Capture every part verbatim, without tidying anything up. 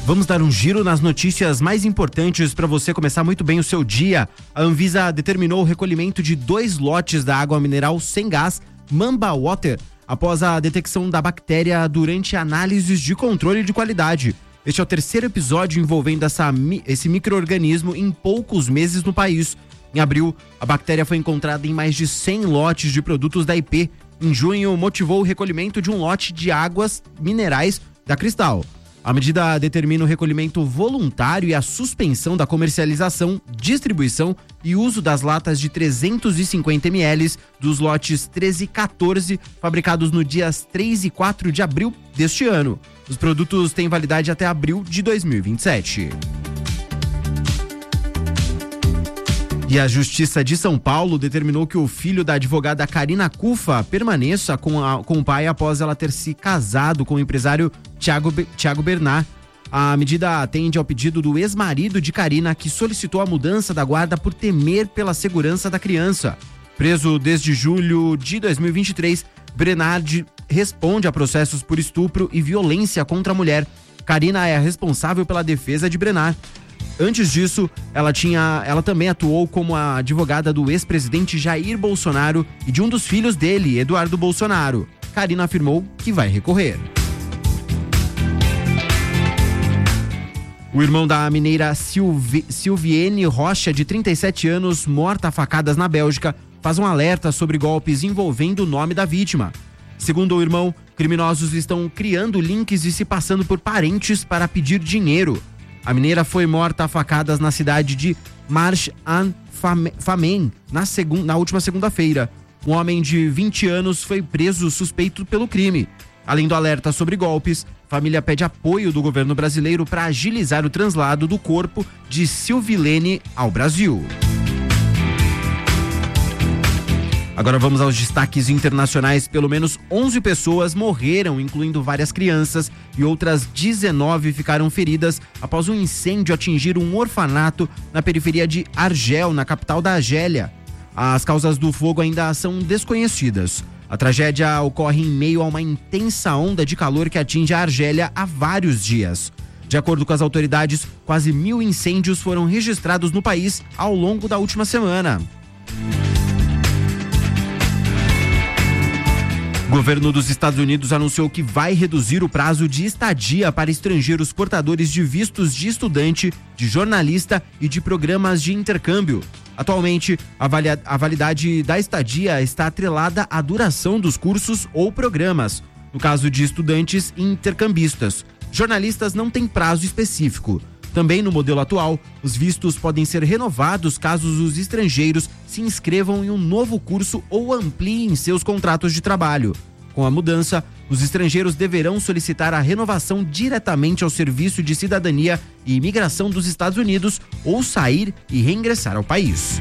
Vamos dar um giro nas notícias mais importantes para você começar muito bem o seu dia. A Anvisa determinou o recolhimento de dois lotes da água mineral sem gás, Mamba Water, após a detecção da bactéria durante análises de controle de qualidade. Este é o terceiro episódio envolvendo essa, esse micro-organismo em poucos meses no país. Em abril, a bactéria foi encontrada em mais de cem lotes de produtos da I P. Em junho, motivou o recolhimento de um lote de águas minerais da Cristal. A medida determina o recolhimento voluntário e a suspensão da comercialização, distribuição e uso das latas de trezentos e cinquenta mililitros dos lotes treze e quatorze, fabricados no dias três e quatro de abril deste ano. Os produtos têm validade até abril de dois mil e vinte e sete. E a Justiça de São Paulo determinou que o filho da advogada Karina Cufa permaneça com, a, com o pai após ela ter se casado com o empresário Thiago, Thiago Bernard. A medida atende ao pedido do ex-marido de Karina, que solicitou a mudança da guarda por temer pela segurança da criança. Preso desde julho de dois mil e vinte e três, Bernard responde a processos por estupro e violência contra a mulher. Karina é a responsável pela defesa de Bernard. Antes disso, ela, tinha, ela também atuou como a advogada do ex-presidente Jair Bolsonaro e de um dos filhos dele, Eduardo Bolsonaro. Karina afirmou que vai recorrer. O irmão da mineira Silvi, Silviene Rocha, de trinta e sete anos, morta a facadas na Bélgica, faz um alerta sobre golpes envolvendo o nome da vítima. Segundo o irmão, criminosos estão criando links e se passando por parentes para pedir dinheiro. A mineira foi morta a facadas na cidade de Marche-en-Famenne na, segun, na última segunda-feira. Um homem de vinte anos foi preso suspeito pelo crime. Além do alerta sobre golpes, a família pede apoio do governo brasileiro para agilizar o translado do corpo de Silvilene ao Brasil. Agora vamos aos destaques internacionais. Pelo menos onze pessoas morreram, incluindo várias crianças, e outras dezenove ficaram feridas após um incêndio atingir um orfanato na periferia de Argel, na capital da Argélia. As causas do fogo ainda são desconhecidas. A tragédia ocorre em meio a uma intensa onda de calor que atinge a Argélia há vários dias. De acordo com as autoridades, quase mil incêndios foram registrados no país ao longo da última semana. O governo dos Estados Unidos anunciou que vai reduzir o prazo de estadia para estrangeiros portadores de vistos de estudante, de jornalista e de programas de intercâmbio. Atualmente, a, valia- a validade da estadia está atrelada à duração dos cursos ou programas. No caso de estudantes e intercambistas, jornalistas não têm prazo específico. Também no modelo atual, os vistos podem ser renovados caso os estrangeiros se inscrevam em um novo curso ou ampliem seus contratos de trabalho. Com a mudança, os estrangeiros deverão solicitar a renovação diretamente ao Serviço de Cidadania e Imigração dos Estados Unidos ou sair e reingressar ao país.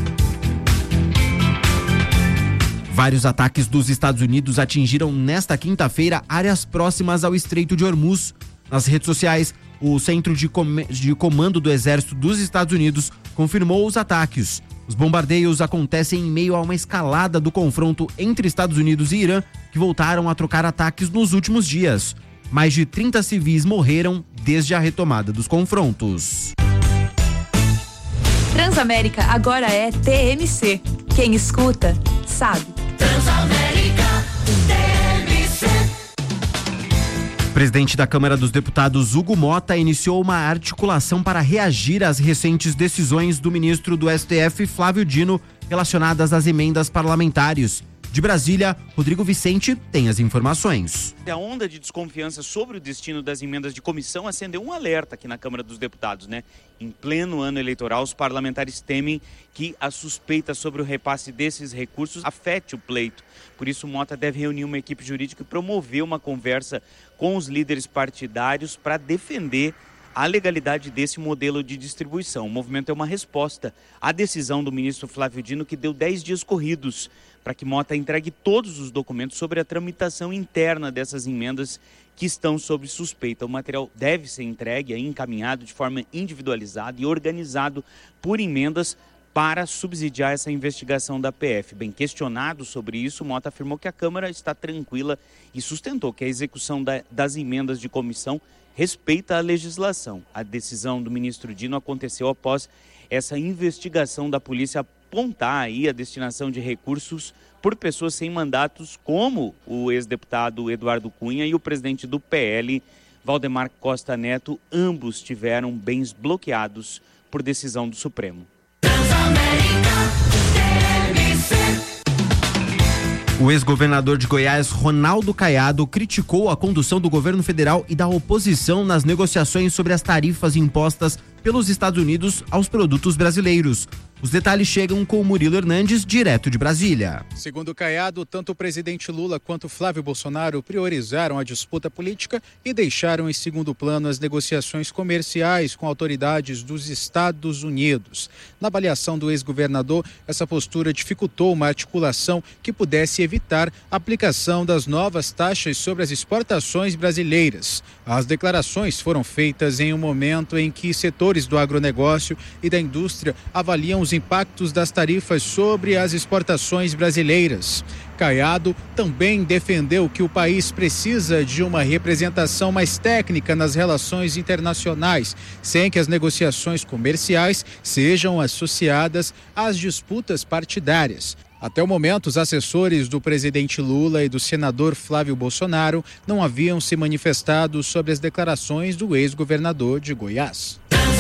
Vários ataques dos Estados Unidos atingiram nesta quinta-feira áreas próximas ao Estreito de Hormuz. Nas redes sociais, o Centro de, Com- de Comando do Exército dos Estados Unidos confirmou os ataques. Os bombardeios acontecem em meio a uma escalada do confronto entre Estados Unidos e Irã, que voltaram a trocar ataques nos últimos dias. Mais de trinta civis morreram desde a retomada dos confrontos. Transamérica agora é T M C. Quem escuta, sabe. Transamérica T M C. Presidente da Câmara dos Deputados, Hugo Mota, iniciou uma articulação para reagir às recentes decisões do ministro do S T F, Flávio Dino, relacionadas às emendas parlamentares. De Brasília, Rodrigo Vicente tem as informações. A onda de desconfiança sobre o destino das emendas de comissão acendeu um alerta aqui na Câmara dos Deputados, né? Em pleno ano eleitoral, os parlamentares temem que a suspeita sobre o repasse desses recursos afete o pleito. Por isso, Mota deve reunir uma equipe jurídica e promover uma conversa com os líderes partidários para defender a legalidade desse modelo de distribuição. O movimento é uma resposta à decisão do ministro Flávio Dino, que deu dez dias corridos para que Mota entregue todos os documentos sobre a tramitação interna dessas emendas que estão sob suspeita. O material deve ser entregue e encaminhado de forma individualizada e organizado por emendas para subsidiar essa investigação da P F. Bem questionado sobre isso, Mota afirmou que a Câmara está tranquila e sustentou que a execução da, das emendas de comissão respeita a legislação. A decisão do ministro Dino aconteceu após essa investigação da polícia apontar aí a destinação de recursos por pessoas sem mandatos, como o ex-deputado Eduardo Cunha e o presidente do P L, Valdemar Costa Neto. Ambos tiveram bens bloqueados por decisão do Supremo. O ex-governador de Goiás, Ronaldo Caiado, criticou a condução do governo federal e da oposição nas negociações sobre as tarifas impostas pelos Estados Unidos aos produtos brasileiros. Os detalhes chegam com o Murilo Hernandes, direto de Brasília. Segundo Caiado, tanto o presidente Lula quanto Flávio Bolsonaro priorizaram a disputa política e deixaram em segundo plano as negociações comerciais com autoridades dos Estados Unidos. Na avaliação do ex-governador, essa postura dificultou uma articulação que pudesse evitar a aplicação das novas taxas sobre as exportações brasileiras. As declarações foram feitas em um momento em que setores do agronegócio e da indústria avaliam os impactos das tarifas sobre as exportações brasileiras. Caiado também defendeu que o país precisa de uma representação mais técnica nas relações internacionais, sem que as negociações comerciais sejam associadas às disputas partidárias. Até o momento, os assessores do presidente Lula e do senador Flávio Bolsonaro não haviam se manifestado sobre as declarações do ex-governador de Goiás.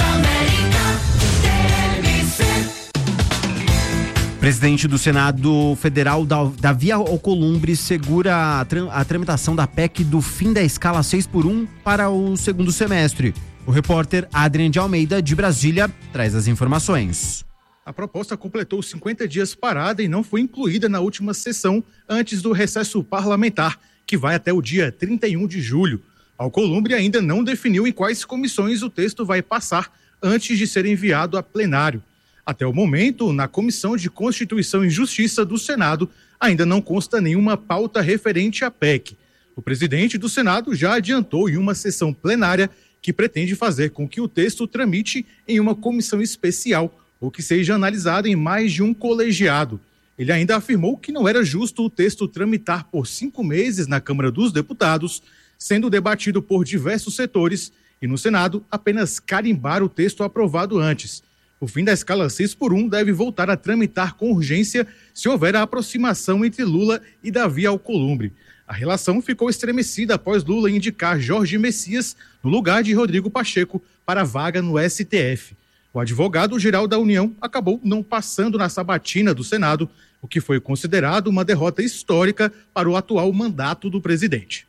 Presidente do Senado Federal, Davi Alcolumbre, segura a, tra- a tramitação da P E C do fim da escala seis por um para o segundo semestre. O repórter Adrian de Almeida, de Brasília, traz as informações. A proposta completou cinquenta dias parada e não foi incluída na última sessão antes do recesso parlamentar, que vai até o dia trinta e um de julho. Alcolumbre ainda não definiu em quais comissões o texto vai passar antes de ser enviado a plenário. Até o momento, na Comissão de Constituição e Justiça do Senado, ainda não consta nenhuma pauta referente à P E C. O presidente do Senado já adiantou em uma sessão plenária que pretende fazer com que o texto tramite em uma comissão especial ou que seja analisado em mais de um colegiado. Ele ainda afirmou que não era justo o texto tramitar por cinco meses na Câmara dos Deputados, sendo debatido por diversos setores, e no Senado apenas carimbar o texto aprovado antes. O fim da escala seis por um deve voltar a tramitar com urgência se houver a aproximação entre Lula e Davi Alcolumbre. A relação ficou estremecida após Lula indicar Jorge Messias no lugar de Rodrigo Pacheco para a vaga no S T F. O advogado-geral da União acabou não passando na sabatina do Senado, o que foi considerado uma derrota histórica para o atual mandato do presidente.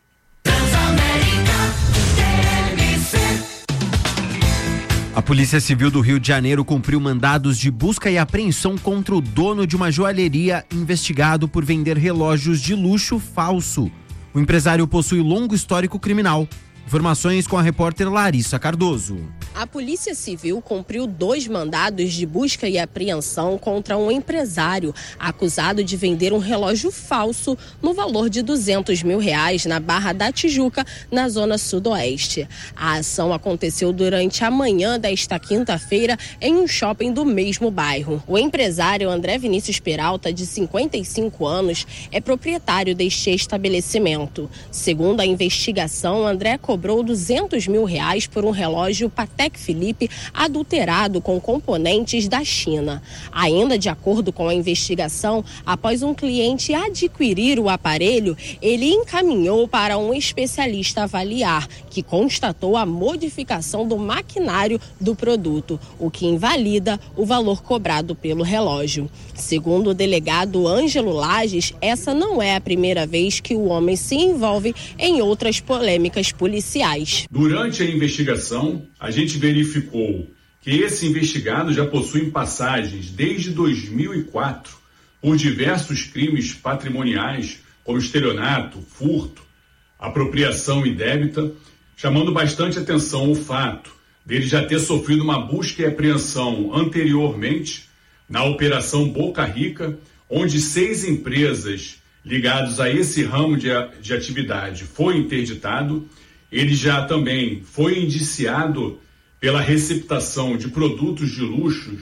A Polícia Civil do Rio de Janeiro cumpriu mandados de busca e apreensão contra o dono de uma joalheria investigado por vender relógios de luxo falso. O empresário possui longo histórico criminal. Informações com a repórter Larissa Cardoso. A Polícia Civil cumpriu dois mandados de busca e apreensão contra um empresário acusado de vender um relógio falso no valor de duzentos mil reais na Barra da Tijuca, na zona sudoeste. A ação aconteceu durante a manhã desta quinta-feira em um shopping do mesmo bairro. O empresário André Vinícius Peralta, de cinquenta e cinco anos, é proprietário deste estabelecimento. Segundo a investigação, André cobrou duzentos mil reais por um relógio Patek Philippe adulterado com componentes da China. Ainda de acordo com a investigação, após um cliente adquirir o aparelho, ele encaminhou para um especialista avaliar, que constatou a modificação do maquinário do produto, o que invalida o valor cobrado pelo relógio. Segundo o delegado Ângelo Lages, essa não é a primeira vez que o homem se envolve em outras polêmicas policiais. Durante a investigação, a gente verificou que esse investigado já possui passagens desde dois mil e quatro por diversos crimes patrimoniais, como estelionato, furto, apropriação indébita, chamando bastante atenção o fato dele já ter sofrido uma busca e apreensão anteriormente na Operação Boca Rica, onde seis empresas ligadas a esse ramo de, de atividade foi interditado. Ele já também foi indiciado pela receptação de produtos de luxo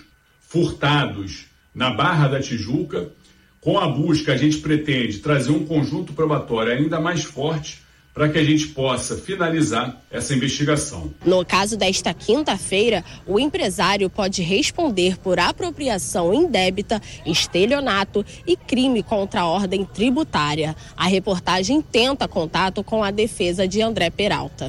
furtados na Barra da Tijuca. Com a busca, a gente pretende trazer um conjunto probatório ainda mais forte para que a gente possa finalizar essa investigação. No caso desta quinta-feira, o empresário pode responder por apropriação indébita, estelionato e crime contra a ordem tributária. A reportagem tenta contato com a defesa de André Peralta.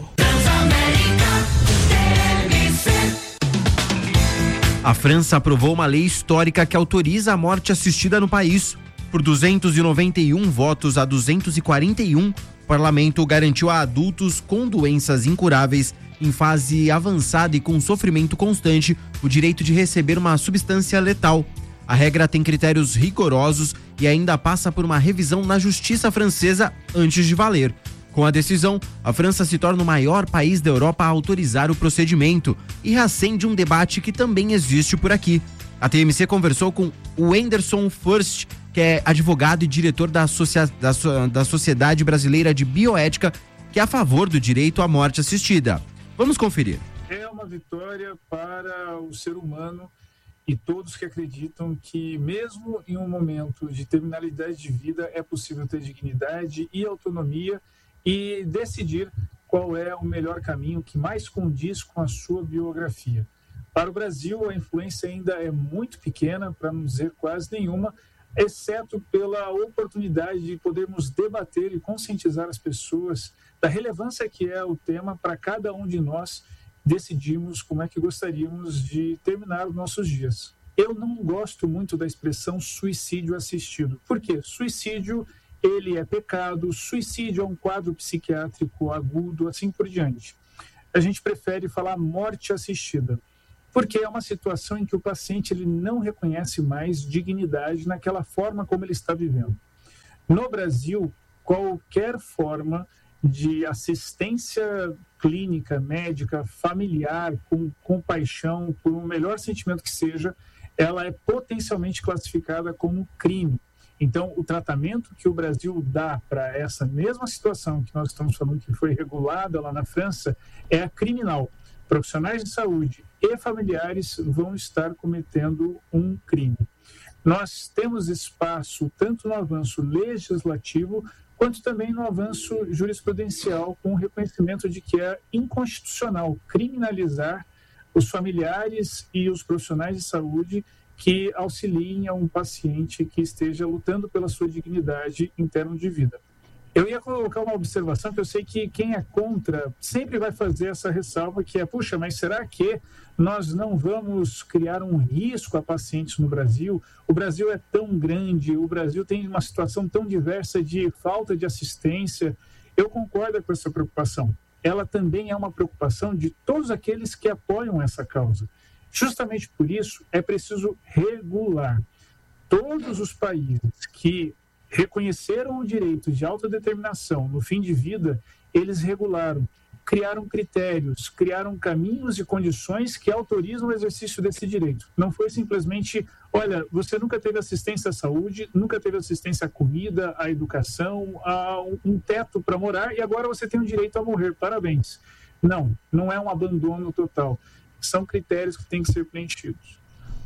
A França aprovou uma lei histórica que autoriza a morte assistida no país. Por duzentos e noventa e um votos a duzentos e quarenta e um, o parlamento garantiu a adultos com doenças incuráveis, em fase avançada e com sofrimento constante, o direito de receber uma substância letal. A regra tem critérios rigorosos e ainda passa por uma revisão na justiça francesa antes de valer. Com a decisão, a França se torna o maior país da Europa a autorizar o procedimento e reacende um debate que também existe por aqui. A T M C conversou com o Anderson First, que é advogado e diretor da, Associa... da, so... da Sociedade Brasileira de Bioética, que é a favor do direito à morte assistida. Vamos conferir. É uma vitória para o ser humano e todos que acreditam que mesmo em um momento de terminalidade de vida é possível ter dignidade e autonomia e decidir qual é o melhor caminho que mais condiz com a sua biografia. Para o Brasil, a influência ainda é muito pequena, para não dizer quase nenhuma, exceto pela oportunidade de podermos debater e conscientizar as pessoas da relevância que é o tema para cada um de nós decidirmos como é que gostaríamos de terminar os nossos dias. Eu não gosto muito da expressão suicídio assistido. Por quê? Suicídio, ele é pecado, suicídio é um quadro psiquiátrico agudo, assim por diante. A gente prefere falar morte assistida, porque é uma situação em que o paciente ele não reconhece mais dignidade naquela forma como ele está vivendo. No Brasil, qualquer forma de assistência clínica, médica, familiar, com compaixão, por um melhor sentimento que seja, ela é potencialmente classificada como crime. Então, o tratamento que o Brasil dá para essa mesma situação que nós estamos falando que foi regulada lá na França é criminal. Profissionais de saúde e familiares vão estar cometendo um crime. Nós temos espaço tanto no avanço legislativo quanto também no avanço jurisprudencial, com o reconhecimento de que é inconstitucional criminalizar os familiares e os profissionais de saúde que auxiliem a um paciente que esteja lutando pela sua dignidade em termos de vida. Eu ia colocar uma observação que eu sei que quem é contra sempre vai fazer essa ressalva, que é, puxa, mas será que nós não vamos criar um risco a pacientes no Brasil? O Brasil é tão grande, o Brasil tem uma situação tão diversa de falta de assistência. Eu concordo com essa preocupação. Ela também é uma preocupação de todos aqueles que apoiam essa causa. Justamente por isso, é preciso regular. Todos os países que reconheceram o direito de autodeterminação no fim de vida, eles regularam, criaram critérios, criaram caminhos e condições que autorizam o exercício desse direito. Não foi simplesmente, olha, você nunca teve assistência à saúde, nunca teve assistência à comida, à educação, a um teto para morar e agora você tem o direito a morrer, parabéns. Não, não é um abandono total. São critérios que têm que ser preenchidos.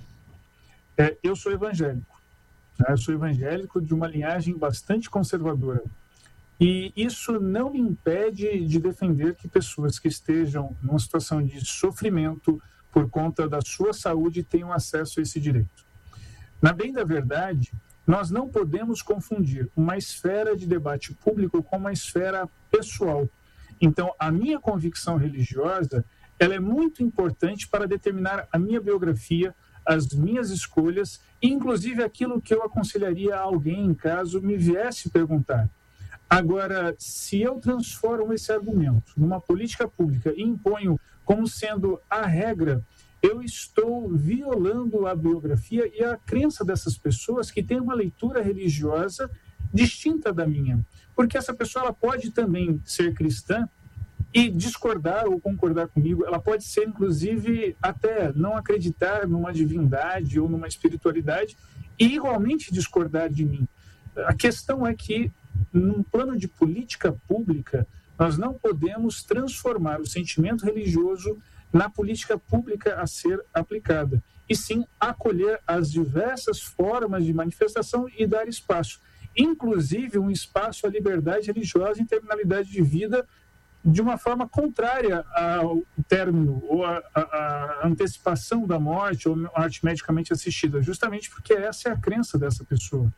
É, eu sou evangélico. Eu sou evangélico de uma linhagem bastante conservadora. E isso não me impede de defender que pessoas que estejam numa situação de sofrimento por conta da sua saúde tenham acesso a esse direito. Na bem da verdade, nós não podemos confundir uma esfera de debate público com uma esfera pessoal. Então, a minha convicção religiosa, ela é muito importante para determinar a minha biografia, as minhas escolhas, inclusive aquilo que eu aconselharia a alguém caso me viesse perguntar. Agora, se eu transformo esse argumento numa política pública e imponho como sendo a regra, eu estou violando a biografia e a crença dessas pessoas que têm uma leitura religiosa distinta da minha. Porque essa pessoa ela pode também ser cristã e discordar ou concordar comigo, ela pode ser, inclusive, até não acreditar numa divindade ou numa espiritualidade e igualmente discordar de mim. A questão é que, num plano de política pública, nós não podemos transformar o sentimento religioso na política pública a ser aplicada, e sim acolher as diversas formas de manifestação e dar espaço. inclusive um espaço à liberdade religiosa e terminalidade de vida de uma forma contrária ao término ou à antecipação da morte ou morte medicamente assistida, justamente porque essa é a crença dessa pessoa.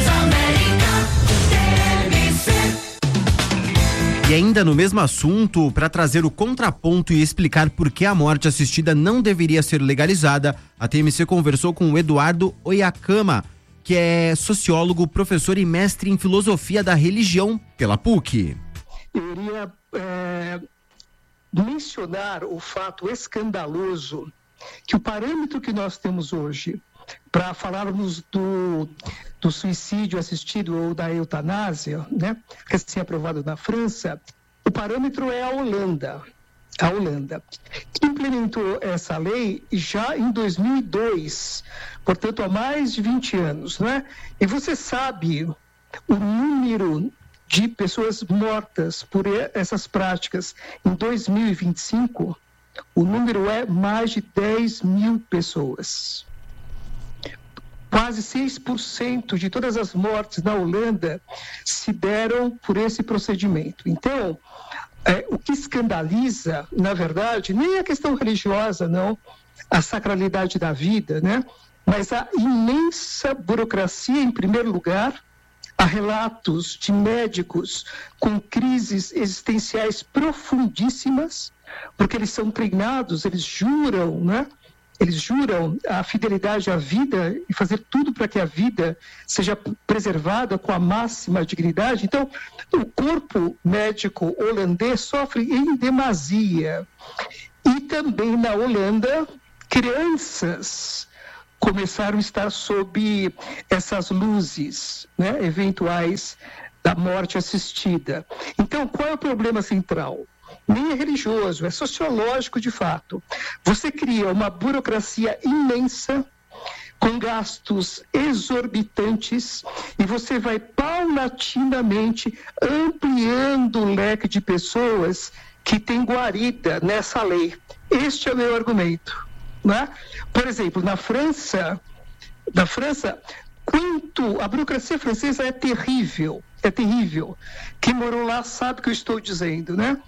E ainda no mesmo assunto, para trazer o contraponto e explicar por que a morte assistida não deveria ser legalizada, a T M C conversou com o Eduardo Oyakama, que é sociólogo, professor e mestre em filosofia da religião pela P U C. Eu iria é, mencionar o fato escandaloso que o parâmetro que nós temos hoje para falarmos do, do suicídio assistido ou da eutanásia, né, recém aprovado na França, o parâmetro é a Holanda. A Holanda implementou essa lei já em dois mil e dois, portanto há mais de vinte anos, né? E você sabe o número de pessoas mortas por essas práticas em dois mil e vinte e cinco, o número é mais de dez mil pessoas. Quase seis por cento de todas as mortes na Holanda se deram por esse procedimento. Então, é, o que escandaliza, na verdade, nem a questão religiosa, não, a sacralidade da vida, né? Mas a imensa burocracia, em primeiro lugar. Há relatos de médicos com crises existenciais profundíssimas, porque eles são treinados, eles juram, né? Eles juram a fidelidade à vida e fazer tudo para que a vida seja preservada com a máxima dignidade. Então, o corpo médico holandês sofre em demasia. E também na Holanda, crianças começaram a estar sob essas luzes, né, eventuais da morte assistida. Então, qual é o problema central? Nem é religioso, é sociológico de fato. Você cria uma burocracia imensa, com gastos exorbitantes, e você vai paulatinamente ampliando o leque de pessoas que têm guarida nessa lei. Este é o meu argumento. Né? Por exemplo, na França, na França, quanto a burocracia francesa é terrível, é terrível. Quem morou lá sabe o que eu estou dizendo, né?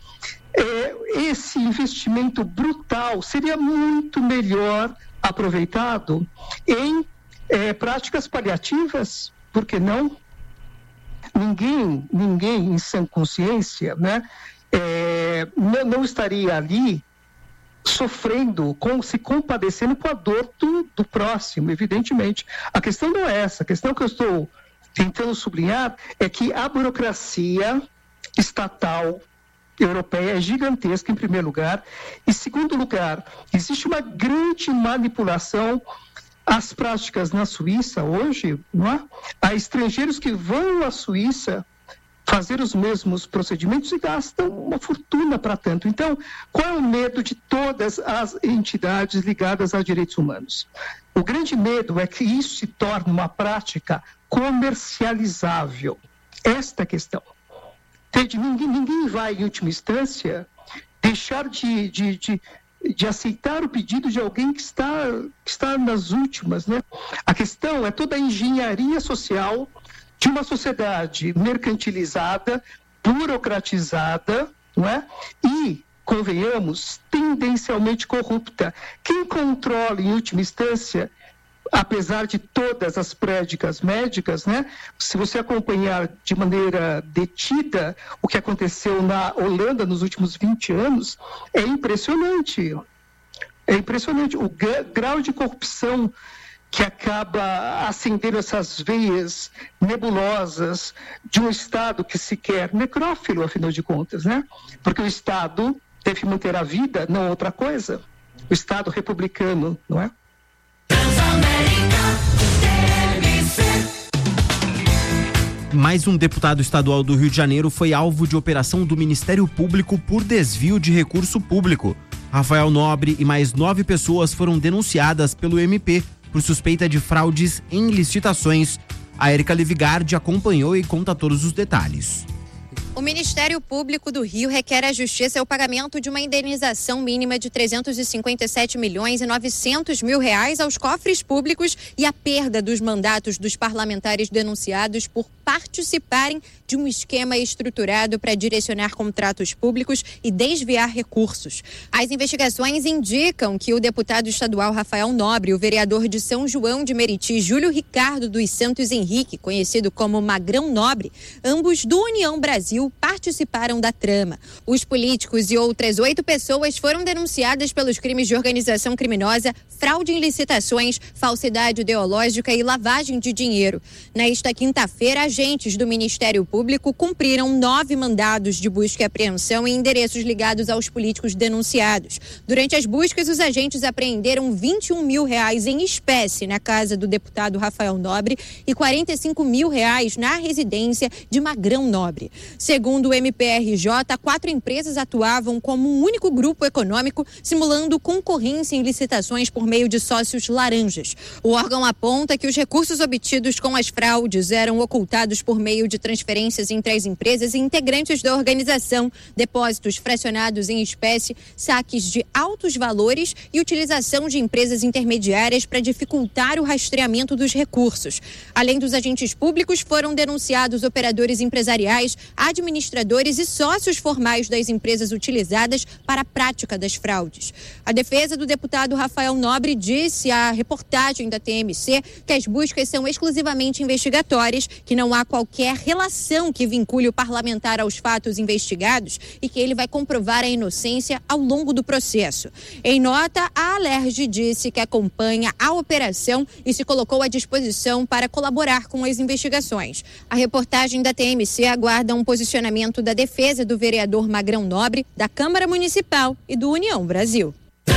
É, esse investimento brutal seria muito melhor aproveitado em é, práticas paliativas, por que não? Ninguém, ninguém em sã consciência, né, é, não, não estaria ali sofrendo, com, se compadecendo com a dor do, do próximo, evidentemente. A questão não é essa. A questão que eu estou tentando sublinhar é que a burocracia estatal europeia é gigantesca, em primeiro lugar. Em segundo lugar, existe uma grande manipulação às práticas na Suíça hoje, não é? Há estrangeiros que vão à Suíça fazer os mesmos procedimentos e gastam uma fortuna para tanto. Então, qual é o medo de todas as entidades ligadas a direitos humanos? O grande medo é que isso se torne uma prática comercializável. Esta é a questão. Entende? Ninguém, ninguém vai, em última instância, deixar de, de, de, de aceitar o pedido de alguém que está, que está nas últimas, né? A questão é toda a engenharia social de uma sociedade mercantilizada, burocratizada, não é? E, convenhamos, tendencialmente corrupta. Quem controla, em última instância, apesar de todas as prédicas médicas, né? Se você acompanhar de maneira detida o que aconteceu na Holanda nos últimos vinte anos, é impressionante. É impressionante o grau de corrupção que acaba acendendo essas veias nebulosas de um Estado que se quer necrófilo, afinal de contas, né? Porque o Estado deve manter a vida, não outra coisa. O Estado republicano, não é? Mais um deputado estadual do Rio de Janeiro foi alvo de operação do Ministério Público por desvio de recurso público. Rafael Nobre e mais nove pessoas foram denunciadas pelo M P por suspeita de fraudes em licitações. A Érica Levigardi acompanhou e conta todos os detalhes. O Ministério Público do Rio requer à Justiça o pagamento de uma indenização mínima de trezentos e cinquenta e sete milhões e novecentos mil reais aos cofres públicos e a perda dos mandatos dos parlamentares denunciados por participarem de um esquema estruturado para direcionar contratos públicos e desviar recursos. As investigações indicam que o deputado estadual Rafael Nobre e o vereador de São João de Meriti, Júlio Ricardo dos Santos Henrique, conhecido como Magrão Nobre, ambos do União Brasil, participaram da trama. Os políticos e outras oito pessoas foram denunciadas pelos crimes de organização criminosa, fraude em licitações, falsidade ideológica e lavagem de dinheiro. Nesta quinta-feira, agentes do Ministério Público cumpriram nove mandados de busca e apreensão em endereços ligados aos políticos denunciados. Durante as buscas, os agentes apreenderam vinte e um mil reais em espécie na casa do deputado Rafael Nobre e quarenta e cinco mil reais na residência de Magrão Nobre. Segundo o M P R J, quatro empresas atuavam como um único grupo econômico, simulando concorrência em licitações por meio de sócios laranjas. O órgão aponta que os recursos obtidos com as fraudes eram ocultados por meio de transferências entre as empresas e integrantes da organização, depósitos fracionados em espécie, saques de altos valores e utilização de empresas intermediárias para dificultar o rastreamento dos recursos. Além dos agentes públicos, foram denunciados operadores empresariais, administradores e sócios formais das empresas utilizadas para a prática das fraudes. A defesa do deputado Rafael Nobre disse à reportagem da T M C que as buscas são exclusivamente investigatórias, que não há qualquer relação que vincule o parlamentar aos fatos investigados e que ele vai comprovar a inocência ao longo do processo. Em nota, a Alerj disse que acompanha a operação e se colocou à disposição para colaborar com as investigações. A reportagem da T M C aguarda um posicionamento da defesa do vereador Magrão Nobre, da Câmara Municipal e do União Brasil.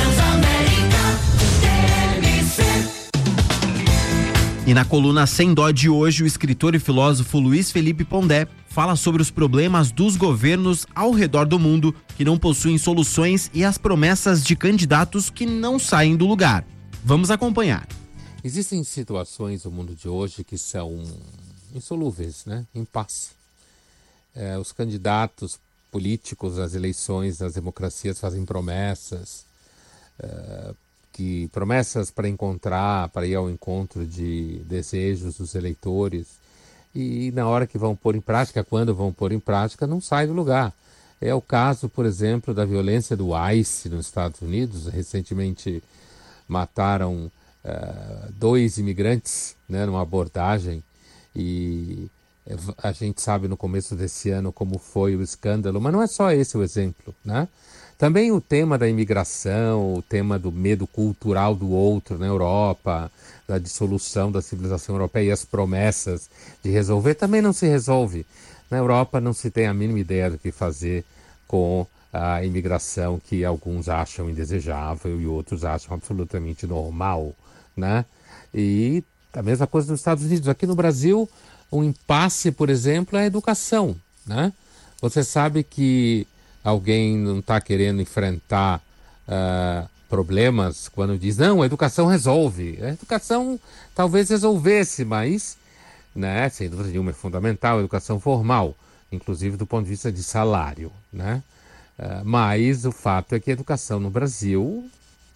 E na coluna Sem Dó de hoje, o escritor e filósofo Luiz Felipe Pondé fala sobre os problemas dos governos ao redor do mundo que não possuem soluções e as promessas de candidatos que não saem do lugar. Vamos acompanhar. Existem situações no mundo de hoje que são insolúveis, né? Impasse. É, os candidatos políticos às eleições das democracias fazem promessas, é, que promessas para encontrar, para ir ao encontro de desejos dos eleitores, e na hora que vão pôr em prática, quando vão pôr em prática, não sai do lugar. É o caso, por exemplo, da violência do ICE nos Estados Unidos. Recentemente mataram uh, dois imigrantes, né, numa abordagem, e a gente sabe no começo desse ano como foi o escândalo, mas não é só esse o exemplo, né? Também o tema da imigração, o tema do medo cultural do outro na Europa, da dissolução da civilização europeia e as promessas de resolver, também não se resolve. Na Europa não se tem a mínima ideia do que fazer com a imigração que alguns acham indesejável e outros acham absolutamente normal, né? E a mesma coisa nos Estados Unidos. Aqui no Brasil, um impasse, por exemplo, é a educação, né? Você sabe que alguém não está querendo enfrentar uh, problemas quando diz, não, a educação resolve. A educação talvez resolvesse, mas, né, sem dúvida nenhuma, é fundamental a educação formal, inclusive do ponto de vista de salário, né? Uh, mas o fato é que a educação no Brasil,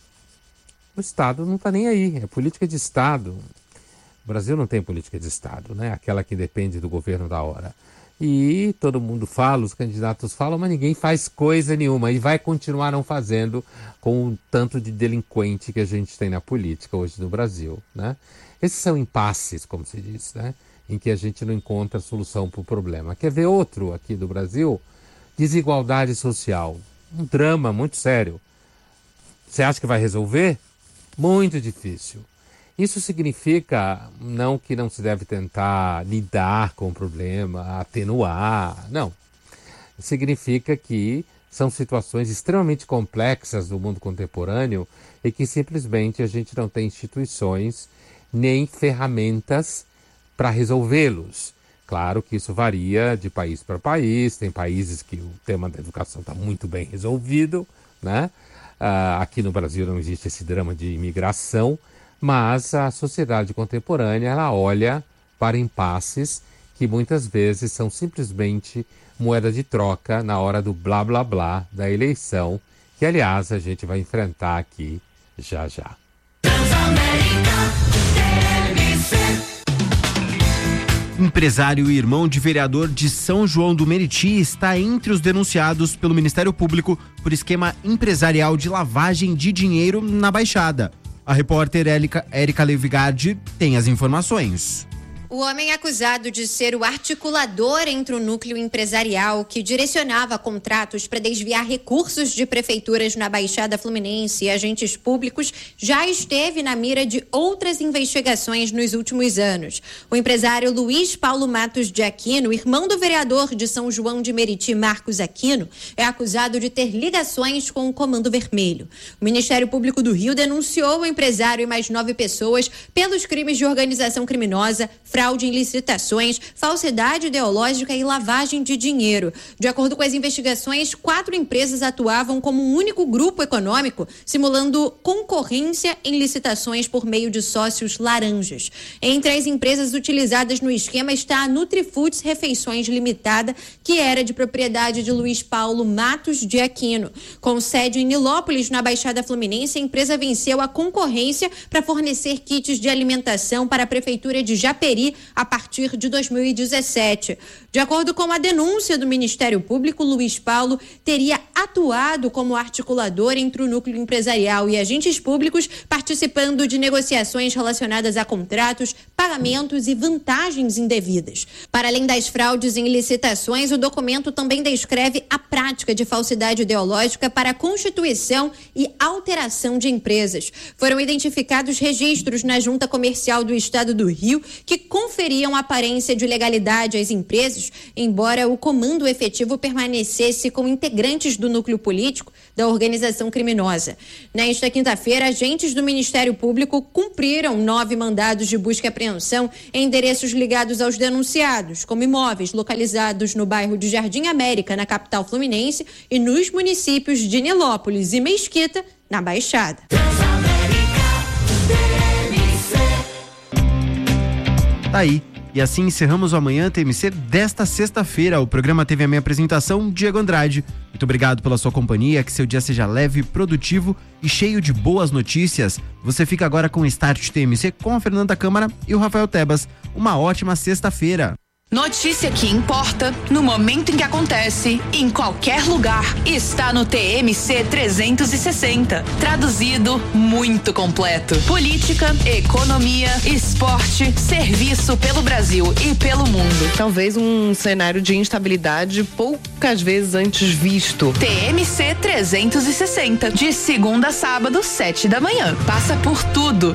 o Estado não está nem aí, é política de Estado. O Brasil não tem política de Estado, né? Aquela que depende do governo da hora. E todo mundo fala, os candidatos falam, mas ninguém faz coisa nenhuma e vai continuar não fazendo com o tanto de delinquente que a gente tem na política hoje no Brasil, né? Esses são impasses, como se diz, né? Em que a gente não encontra solução para o problema. Quer ver outro aqui do Brasil? Desigualdade social. Um drama muito sério. Você acha que vai resolver? Muito difícil. Isso significa não que não se deve tentar lidar com o problema, atenuar, não. Significa que são situações extremamente complexas do mundo contemporâneo e que simplesmente a gente não tem instituições nem ferramentas para resolvê-los. Claro que isso varia de país para país, tem países que o tema da educação está muito bem resolvido, né? Uh, aqui no Brasil não existe esse drama de imigração, mas a sociedade contemporânea, ela olha para impasses que muitas vezes são simplesmente moeda de troca na hora do blá blá blá da eleição, que aliás a gente vai enfrentar aqui já já. Empresário e irmão de vereador de São João do Meriti está entre os denunciados pelo Ministério Público por esquema empresarial de lavagem de dinheiro na Baixada. A repórter Érica Levigardi tem as informações. O homem acusado de ser o articulador entre o núcleo empresarial que direcionava contratos para desviar recursos de prefeituras na Baixada Fluminense e agentes públicos já esteve na mira de outras investigações nos últimos anos. O empresário Luiz Paulo Matos de Aquino, irmão do vereador de São João de Meriti, Marcos Aquino, é acusado de ter ligações com o Comando Vermelho. O Ministério Público do Rio denunciou o empresário e mais nove pessoas pelos crimes de organização criminosa, fraude em licitações, falsidade ideológica e lavagem de dinheiro. De acordo com as investigações, quatro empresas atuavam como um único grupo econômico, simulando concorrência em licitações por meio de sócios laranjas. Entre as empresas utilizadas no esquema está a Nutrifoods Refeições Limitada, que era de propriedade de Luiz Paulo Matos de Aquino. Com sede em Nilópolis, na Baixada Fluminense, a empresa venceu a concorrência para fornecer kits de alimentação para a Prefeitura de Japeri a partir de dois mil e dezessete. De acordo com a denúncia do Ministério Público, Luiz Paulo teria atuado como articulador entre o núcleo empresarial e agentes públicos, participando de negociações relacionadas a contratos, pagamentos e vantagens indevidas. Para além das fraudes em licitações, o documento também descreve a prática de falsidade ideológica para a constituição e alteração de empresas. Foram identificados registros na Junta Comercial do Estado do Rio que conferiam aparência de legalidade às empresas, embora o comando efetivo permanecesse com integrantes do núcleo político da organização criminosa. Nesta quinta-feira, agentes do Ministério Público cumpriram nove mandados de busca e apreensão em endereços ligados aos denunciados, como imóveis localizados no bairro de Jardim América, na capital fluminense, e nos municípios de Nilópolis e Mesquita, na Baixada. Tá aí. E assim encerramos o Amanhã T M C desta sexta-feira. O programa teve a minha apresentação, Diego Andrade. Muito obrigado pela sua companhia, que seu dia seja leve, produtivo e cheio de boas notícias. Você fica agora com o Start T M C com a Fernanda Câmara e o Rafael Tebas. Uma ótima sexta-feira. Notícia que importa, no momento em que acontece, em qualquer lugar, está no T M C trezentos e sessenta. Traduzido, muito completo. Política, economia, esporte, serviço pelo Brasil e pelo mundo. Talvez um cenário de instabilidade poucas vezes antes visto. T M C trezentos e sessenta, de segunda a sábado, sete da manhã. Passa por tudo